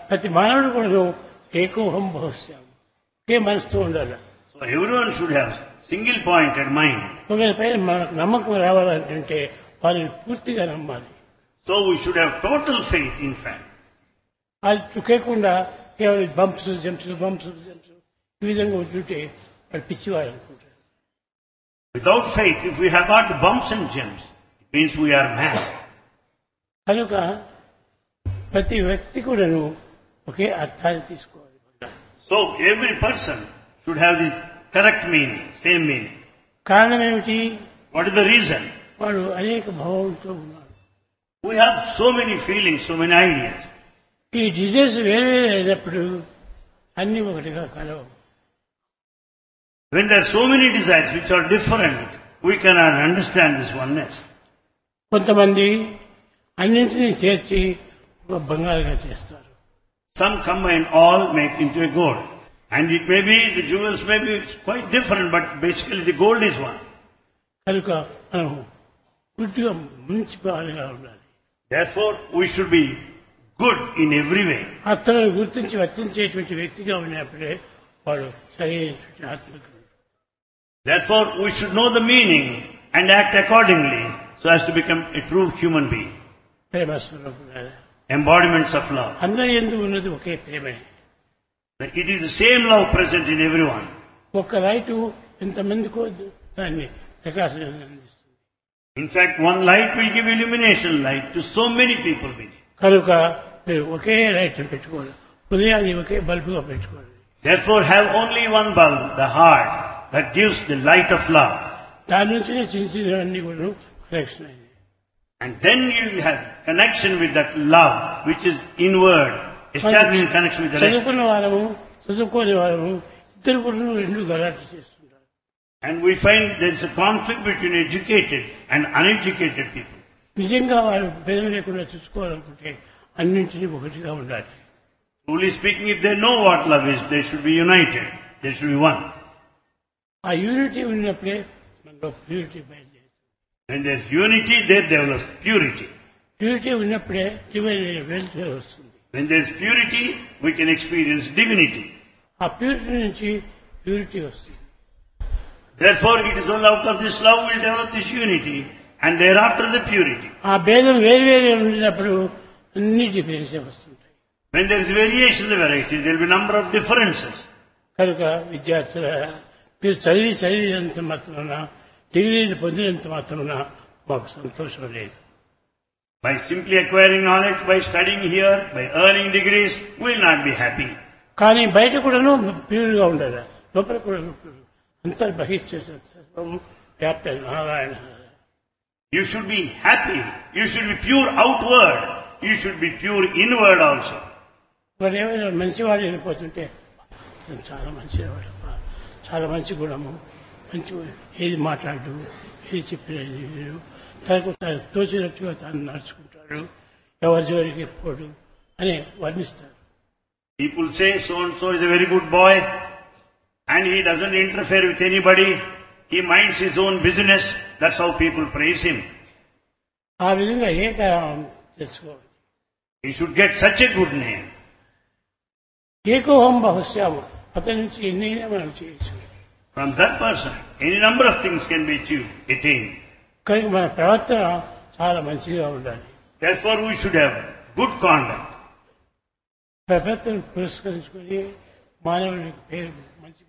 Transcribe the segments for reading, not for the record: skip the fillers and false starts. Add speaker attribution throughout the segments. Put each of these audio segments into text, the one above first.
Speaker 1: ప్రతి మానవుడు కూడా ఏకోహం బహుశ్యాం ఒకే మనసుతో ఉండాలి.
Speaker 2: So everyone should have single pointed mind.
Speaker 1: ఒకరి పైన మనకు నమ్మకం రావాలంటే వాళ్ళని పూర్తిగా నమ్మాలి.
Speaker 2: So we should have total faith, in fact.
Speaker 1: అది చుకేకుండా కేవలం బంప్స్ ఈ విధంగా ఉంటుంటే వాళ్ళు పిచ్చివారు అనుకుంటారు.
Speaker 2: Without faith, if we have got the bumps and jumps, it means we are mad.
Speaker 1: కనుక ప్రతి వ్యక్తి కూడాను ఒకే అర్థాన్ని తీసుకోవాలి.
Speaker 2: So every person should have this correct meaning, same meaning.
Speaker 1: కారణం ఏమిటి?
Speaker 2: What is the reason?
Speaker 1: వాడు అనేక భావంతో ఉన్నాడు.
Speaker 2: We have so many feelings, so many ideas.
Speaker 1: ఈ డిజైర్స్ వేరే వేరే అయినప్పుడు అన్ని ఒకటిగా కలవు.
Speaker 2: When there are so many desires which are different, we cannot understand this oneness.
Speaker 1: కొంతమంది అన్నింటినీ చేర్చి ఒక బంగారుగా చేస్తారు.
Speaker 2: Some combine all, make into a gold. And it may be, the jewels may be quite different, but basically the gold is one.
Speaker 1: కనుక మనం గుడ్డిగా మంచి బాగా ఉండాలి.
Speaker 2: Therefore, we should be good in every way.
Speaker 1: అర్థాలను గుర్తించి వర్తించేటువంటి వ్యక్తిగా ఉన్నప్పుడే వాడు సరైనటువంటి ఆత్మకు.
Speaker 2: Therefore, we should know the meaning and act accordingly so as to become a true human being.
Speaker 1: ప్రేమ స్వరూపులారా,
Speaker 2: Embodiments of love.
Speaker 1: అందరి యందు ఉన్నది ఒకే ప్రేమే.
Speaker 2: It is the same love present in everyone.
Speaker 1: ఒక్క లైటు ఎంతమందికో దాన్ని ప్రకాశం అందిస్తుంది.
Speaker 2: In fact, one light will give illumination light to so many people with it.
Speaker 1: కనుక మీరు ఒకే లైట్ పెట్టుకోవాలి. ఉదయాన్ని ఒకే బల్బుగా పెట్టుకోవాలి.
Speaker 2: Therefore, have only one bulb, the heart, that gives the light of love.
Speaker 1: దాని నుంచి చిన్న చిన్నవన్నీ కూడా కనెక్షన్ అయింది.
Speaker 2: And then you have connection with that love, which is inward, establishing connection with the rest.
Speaker 1: చదువుకున్న వారము చదువుకోని వారము ఇద్దరు కూడా రెండు గలాట చేస్తుంటారు.
Speaker 2: And we find there is a conflict between educated and uneducated people.
Speaker 1: నిజంగా వారు భేదం లేకుండా చూసుకోవాలనుకుంటే అన్నింటినీ ఒకటిగా ఉండాలి.
Speaker 2: Truly speaking, if they know what love is, they should be united. They should be one.
Speaker 1: ఆ యూనిటీ ఉన్నప్పుడే మనలో ప్యూరిటీ బయలుదేరుతుంది.
Speaker 2: When there is unity, there develops purity.
Speaker 1: Purity ఉన్నప్పుడే డివైన్ వెల్త్ వస్తుంది.
Speaker 2: When there is purity, we can experience divinity.
Speaker 1: ఆ purity నుంచి purity వస్తుంది.
Speaker 2: Therefore, it is all out of this love will develop this unity, and thereafter the purity.
Speaker 1: ఆ భేదం వేరు వేరే ఉండినప్పుడు అన్ని డిఫరెన్స్ వస్తుంటాయి.
Speaker 2: When there is variation in the variety, there will be number of differences.
Speaker 1: కనుక విద్యార్థుల మీరు చదివినంత మాత్రాన డిగ్రీలు పొందినంత మాత్రాన మాకు సంతోషం లేదు.
Speaker 2: By simply acquiring knowledge, by studying here, by earning degrees, we will not be happy.
Speaker 1: కానీ బయట కూడాను ప్యూర్గా ఉండాలి. లోపల కూడా అంతర్బహిష్యం వ్యాప్త Narayana.
Speaker 2: You should be happy. You should be pure outward. You should be pure inward also.
Speaker 1: మరి ఏమైనా మంచివాడు వెళ్ళిపోతుంటే చాలా మంచివాడు, చాలా మంచి గుణము, మంచి ఏది మాట్లాడు, ఏది చెప్పిన తనకు తాను తోచినట్టుగా తాను నడుచుకుంటాడు, ఎవరి జోలికి పోడు అని వర్ణిస్తారు.
Speaker 2: People say so-and-so is a very good boy and he doesn't interfere with anybody. He minds his own business. That's how people praise him.
Speaker 1: ఆ విధంగా ఏ కారణం తెలుసుకోవాలి.
Speaker 2: He should get such a good name.
Speaker 1: ఏకోహం బహుశ్యాము, అతని నుంచి ఎన్నైనా మనం చేయొచ్చు.
Speaker 2: From that person, any number of things can be attained.
Speaker 1: కనుక మన ప్రవర్తన చాలా మంచిగా ఉండాలి.
Speaker 2: Therefore, we should have good conduct.
Speaker 1: ప్రవర్తనను పురస్కరించుకొని మానవునికి పేరు మంచి.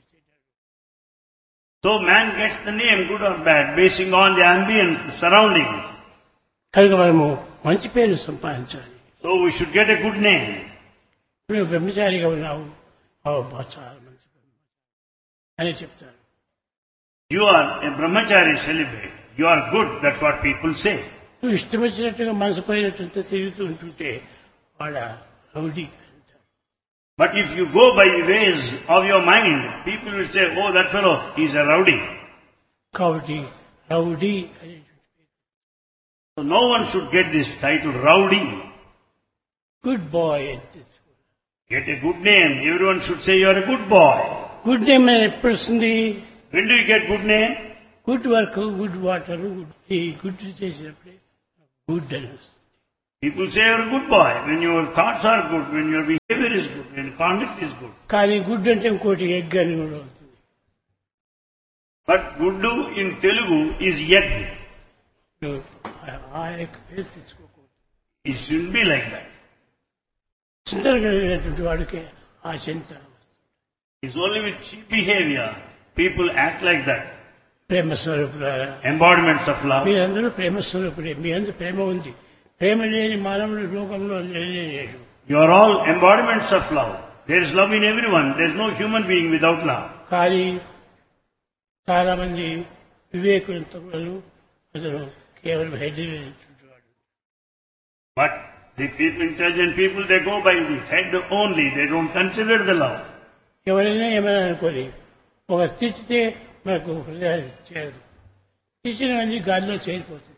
Speaker 2: So man gets the name, good or bad, basing on the ambience, the surroundings.
Speaker 1: కనుక మనము మంచి పేరు సంపాదించాలి.
Speaker 2: So we should get a good name.
Speaker 1: నువ్వు బ్రహ్మచారిగా ఉన్నావు, చాలా మంచి అని చెప్తారు.
Speaker 2: You are a brahmachari celibate. You are good, that's what people say.
Speaker 1: నువ్వు ఇష్టం వచ్చినట్టుగా మనసు పోయినట్టు తిరుగుతూ ఉంటుంటే వాడ rowdy.
Speaker 2: But if you go by the ways of your mind, people will say, oh, that fellow, he's a rowdy.
Speaker 1: కాబట్టి rowdy.
Speaker 2: So no one should get this title, rowdy.
Speaker 1: Good bye.
Speaker 2: Get a good name. Everyone should say you are a good boy.
Speaker 1: Good name ఎప్పుడు వస్తుంది?
Speaker 2: When do you get good name?
Speaker 1: Good work, good water, good చేసినప్పుడే good అని వస్తుంది.
Speaker 2: People say you are a good boy when your thoughts are good, when your behavior behavior is good and conduct is good.
Speaker 1: కానీ good అంటే ఇంకోటి egg అని కూడా అవుతుంది.
Speaker 2: But guddu in Telugu is egg.
Speaker 1: ఆ egg పేరు తెచ్చుకోకూడదు.
Speaker 2: It shouldn't be like that.
Speaker 1: చింతన కలిగినటువంటి వాడికి ఆ చింత.
Speaker 2: It's only with cheap behavior people act like that.
Speaker 1: ప్రేమ స్వరూపులారా,
Speaker 2: Embodiments of love.
Speaker 1: మీరందరూ ప్రేమ స్వరూపుడే. మీ అందరూ ప్రేమ ఉంది. ప్రేమ లేని మానవుడు లోకంలో లేడు.
Speaker 2: You are all embodiments of love. There is love in everyone. There is no human being without love.
Speaker 1: కానీ చాలా మంది వివేకవంతులు అతను కేవలం హెడ్ వాడు.
Speaker 2: But the people, intelligent people, they go by the head only. They don't consider the love.
Speaker 1: ఎవరైనా ఏమైనా అనుకోని ఒక తిట్టితే మనకు హృదయాలు చేయదు. తిట్టినవన్నీ గాలిలో చేరిపోతుంది.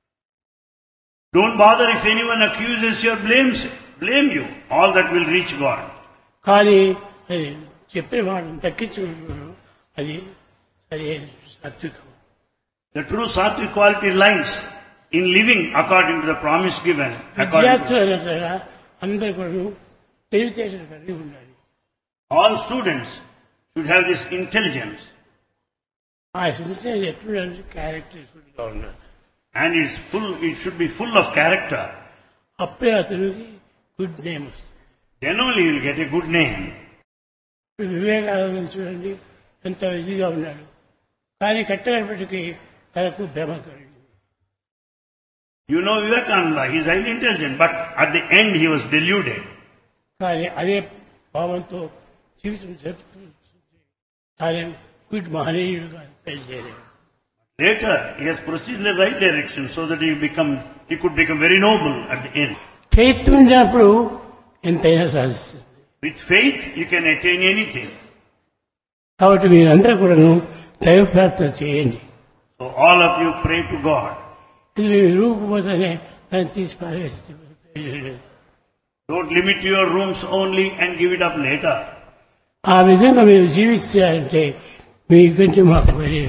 Speaker 2: Don't bother if anyone accuses you or blame you. All that will reach God.
Speaker 1: కానీ అది చెప్పే వాడిని తగ్గించుకుంటున్నాడు. అది సరే సాత్వికం.
Speaker 2: The true sattvic quality lies in living according to the promise given.
Speaker 1: విద్యార్థులు అందరూ కూడా తెలివితేటలు కలిగి ఉండాలి.
Speaker 2: All students should have this intelligence.
Speaker 1: ఆ సిన్సియర్ ఎట్లుండాలి, క్యారెక్టర్ఫుల్ గా ఉండాలి.
Speaker 2: And it should be full of character.
Speaker 1: అప్పుడే అతనికి గుడ్ నేమ్ వస్తుంది.
Speaker 2: Then only you will get a good name.
Speaker 1: Vivekananda చూడండి ఎంత ఇదిగా ఉన్నాడు. కానీ కట్టేపటికి తనకు భ్రమ కలిగింది.
Speaker 2: You know Vivekananda, he is highly intelligent, but at the end he was deluded.
Speaker 1: కానీ అదే భావంతో జీవితం జరుపుతుంది. తానే good మహనీయుడుగా పెంచేయలేదు.
Speaker 2: Later he has proceeded in the right direction so that he could become very noble at the end.
Speaker 1: Faith ఉన్నప్పుడు ఎంతైనా సాధిస్తుంది.
Speaker 2: With faith you can attain anything.
Speaker 1: కాబట్టి మీరందరూ కూడాను దైవ ప్రార్థన చేయండి.
Speaker 2: So all of you pray to God.
Speaker 1: ఇది మీ రూపుపోతేనే దాన్ని తీసి పారేస్తే
Speaker 2: Don't limit your rooms only and give it up later.
Speaker 1: ఆ విధంగా మీరు జీవిస్తారంటే మీకంటే మాకు వేరే.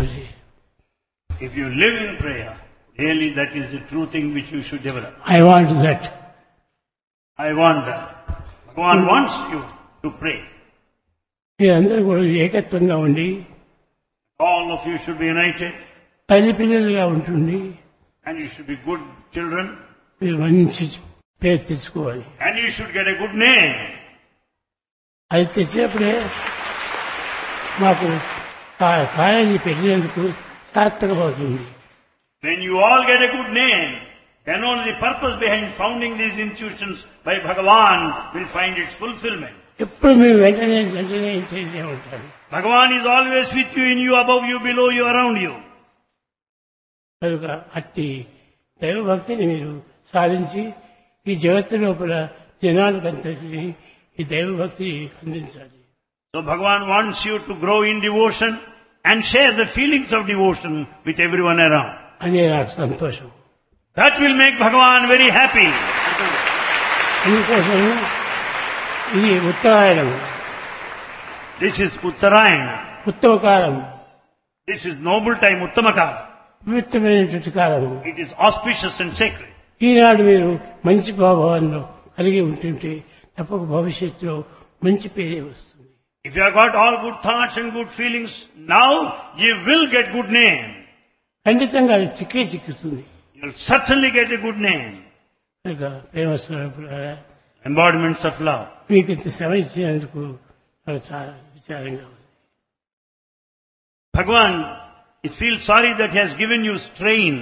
Speaker 2: If you live in prayer, really that is the true thing which you should develop.
Speaker 1: I want that.
Speaker 2: I want that. Bhagavan wants you to pray.
Speaker 1: మీరందరూ కూడా ఏకత్వంగా ఉండి
Speaker 2: All of you should be united
Speaker 1: తల్లి పిల్లలుగా ఉంటుంది.
Speaker 2: and you should be good children
Speaker 1: మీరు మంచి పేరు తెచ్చుకోవాలి.
Speaker 2: and you should get a good name.
Speaker 1: అది తెచ్చినప్పుడే మాకు కాలేజీ పెట్టినందుకు సార్థకమవుతుంది.
Speaker 2: When you all get a good name, then only the purpose behind founding these institutions by Bhagavan will find its fulfillment.
Speaker 1: ఎప్పుడు మేము వెంటనే ఇంటనే ఉంటారు.
Speaker 2: Bhagavan is always with you, in you, above you, below you, around you.
Speaker 1: కనుక అట్టి దైవభక్తిని మీరు సాధించి ఈ జగత్తు లోపల జనాలకంతటిని ఈ దైవభక్తిని అందించాలి.
Speaker 2: So Bhagavan wants you to grow in devotion and share the feelings of devotion with everyone around.
Speaker 1: అదే నాకు సంతోషం.
Speaker 2: That will make Bhagavan very happy.
Speaker 1: అందుకోసం ఇది ఉత్తరాయణం.
Speaker 2: This is Uttarayana.
Speaker 1: ఉత్తమ కాలం,
Speaker 2: This is noble time, Uttamaka.
Speaker 1: పవిత్రమైనటువంటి కాలము.
Speaker 2: It is auspicious and sacred.
Speaker 1: ఈనాడు మీరు మంచి భావాలను కలిగి ఉంటుంటే తప్పక భవిష్యత్తులో మంచి పేరే వస్తుంది.
Speaker 2: If you have got all good thoughts and good feelings, now you will get good name.
Speaker 1: ఖండితంగా అది చిక్కుతుంది.
Speaker 2: You will certainly get a good name.
Speaker 1: కనుక ప్రేమ స్వరూపులారా,
Speaker 2: Embodiments of love.
Speaker 1: మీకు ఇంత శ్రమ ఇచ్చినందుకు నాకు చాలా విచారంగా ఉంది.
Speaker 2: Bhagavan, he feels sorry that he has given you strain.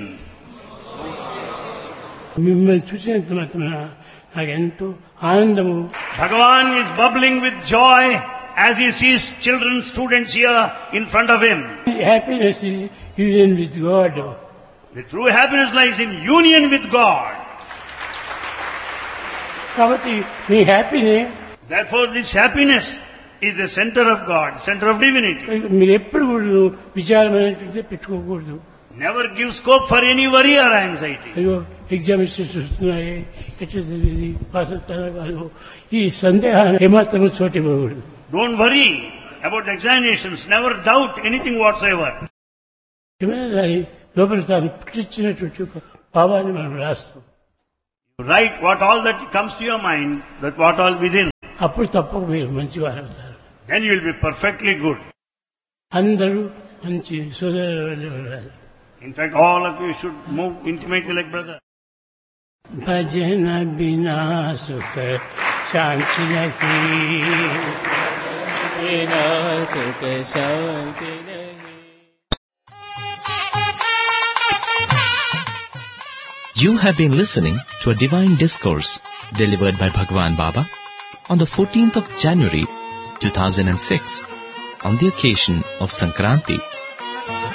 Speaker 1: మిమ్మల్ని చూసినంత మాత్రం నాకు ఎంతో ఆనందము.
Speaker 2: Bhagavan is bubbling with joy as he sees children, students here in front of him.
Speaker 1: Happiness is union with God.
Speaker 2: The true happiness lies in union with God.
Speaker 1: కాబట్టి మీ హ్యాపీనే
Speaker 2: Therefore this happiness is the center of God, center of divinity.
Speaker 1: మీరు ఎప్పుడు కూడా విచారమైనటువంటి పెట్టుకోకూడదు.
Speaker 2: Never give scope for any worry or anxiety.
Speaker 1: అయ్యో examinations వస్తున్నాయి, ఎట్లా చదివి pass అవుతారో కాదు, ఈ సందేహాన్ని ఏమాత్రం చోటివ్వకూడదు.
Speaker 2: Don't worry about the examinations. Never doubt anything whatsoever.
Speaker 1: ఏమైనా దాని లోపల తాను పుట్టించినటువంటి ఒక భావాన్ని మనం రాస్తాం.
Speaker 2: Write what all that comes to your mind, that what all within.
Speaker 1: అప్పుడు తప్పక మీరు మంచివారు అవుతారు.
Speaker 2: Then you will be perfectly good.
Speaker 1: అందరూ మంచి సోదరులు.
Speaker 2: In fact, all of you should move intimately like brother.
Speaker 1: భజన బినా సుఖ శాంతి నహీ,
Speaker 3: बिना सुख शांति नहीं.
Speaker 4: You have been listening to a divine discourse delivered by Bhagwan Baba on the 14th of January 2006 on the occasion of Sankranti,